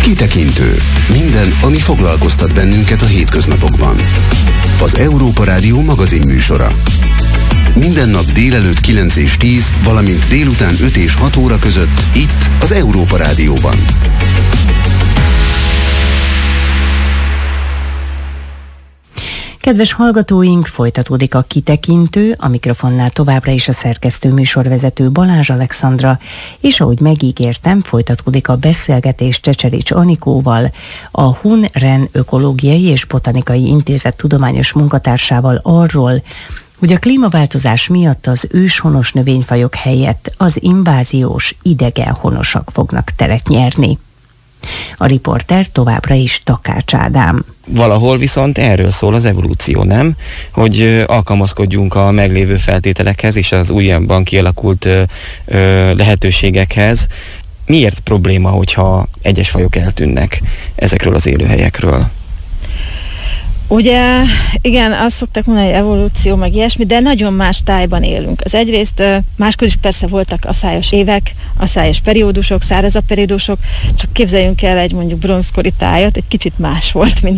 Kitekintő. Minden, ami foglalkoztat bennünket a hétköznapokban. Az Európa Rádió magazin műsora. Minden nap délelőtt 9 és 10, valamint délután 5 és 6 óra között itt az Európa Rádióban. Kedves hallgatóink, folytatódik a Kitekintő, a mikrofonnál továbbra is a szerkesztő műsorvezető Balázs Alexandra, és ahogy megígértem, folytatódik a beszélgetés Csecserics Anikóval, a Hun-Ren Ökológiai és Botanikai Intézet tudományos munkatársával arról, hogy a klímaváltozás miatt az őshonos növényfajok helyett az inváziós idegenhonosak fognak teret nyerni. A riporter továbbra is Takács Ádám. Valahol viszont erről szól az evolúció, nem? Hogy alkalmazkodjunk a meglévő feltételekhez és az újabban kialakult lehetőségekhez. Miért probléma, hogyha egyes fajok eltűnnek ezekről az élőhelyekről? Ugye, igen, azt szokták mondani, hogy evolúció, meg ilyesmi, de nagyon más tájban élünk. Az egyrészt máskor is persze voltak aszályos évek, aszályos periódusok, szárazabb periódusok, csak képzeljünk el egy mondjuk bronzkori tájat, egy kicsit más volt, mint